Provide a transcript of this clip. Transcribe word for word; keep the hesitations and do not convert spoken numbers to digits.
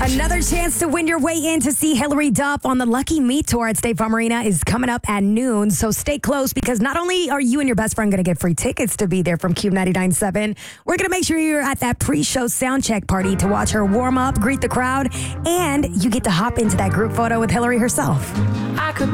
Another chance to win your way in to see Hilary Duff on the Lucky Me Tour at State Farm Arena is coming up at noon. So stay close because not only are you and your best friend going to get free tickets to be there from Cube ninety-nine point seven, we're going to make sure you're at that pre-show sound check party to watch her warm up, greet the crowd, and you get to hop into that group photo with Hilary herself. I could